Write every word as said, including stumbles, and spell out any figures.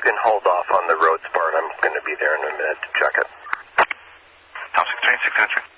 can hold off on the roads part. I'm going to be there in a minute to check it. Tower six train, six entry.